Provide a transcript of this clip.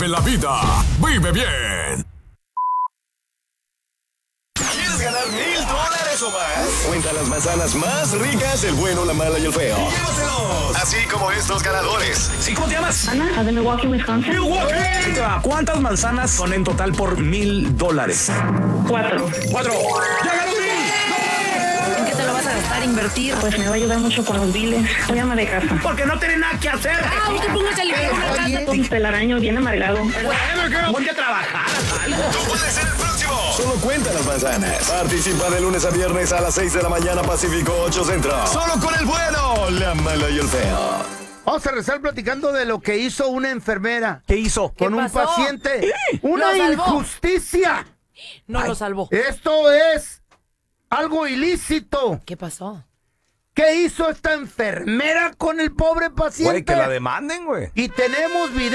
La vida, vive bien. ¿Quieres ganar $1,000 o más? Cuenta las manzanas más ricas del bueno, la mala y el feo. Y llévatelos. Así como estos ganadores. ¿Sí, cómo te llamas? Ana, de Milwaukee, Wisconsin. ¡Milwaukee! Ahí te va. ¿Cuántas manzanas son en total por $1,000? 4. 4. ¡Ya ganó 1,000! ¿En qué te lo vas a gastar, invertir? Pues me va a ayudar mucho con los biles. Soy ama de casa. Porque no tiene nada que hacer. ¡Ah, usted póngase a limpiar una casa! Un telaraño bien amargado. Ponte a trabajar. Tú puedes ser el próximo. Solo cuenta las manzanas. Participa de lunes a viernes a las 6 de la mañana Pacífico 8 Centro. Solo con el bueno, la mala y el feo. Vamos a rezar platicando de lo que hizo una enfermera ¿Qué hizo? con un pasó? paciente. ¡Una Lo salvó. injusticia! No lo salvó. Esto es algo ilícito. ¿Qué pasó? ¿Qué hizo esta enfermera con el pobre paciente? Güey, que la demanden, güey. Y tenemos video.